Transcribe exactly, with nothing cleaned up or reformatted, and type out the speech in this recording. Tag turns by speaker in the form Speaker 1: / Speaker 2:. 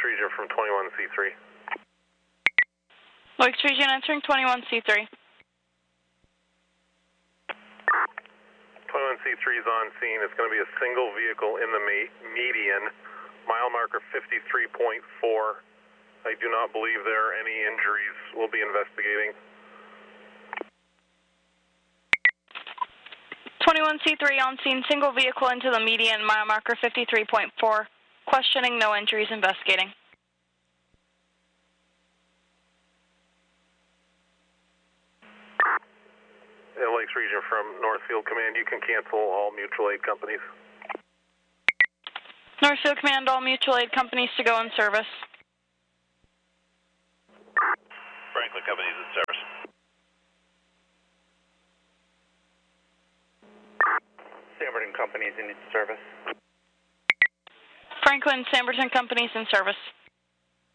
Speaker 1: Region from twenty-one C three.
Speaker 2: Lakes Region entering twenty-one C three.
Speaker 1: twenty-one C three is on scene. It's going to be a single vehicle in the median, mile marker fifty-three point four. I do not believe there are any injuries. We'll be investigating.
Speaker 2: twenty-one C three on scene, single vehicle into the median, mile marker fifty-three point four. Questioning, no injuries, investigating.
Speaker 1: Yeah, Lakes Region from Northfield Command, you can cancel all mutual aid companies.
Speaker 2: Northfield Command, all mutual aid companies to go in service.
Speaker 3: Franklin companies in service.
Speaker 4: Samberton companies in service.
Speaker 2: Franklin, Samberton companies in service.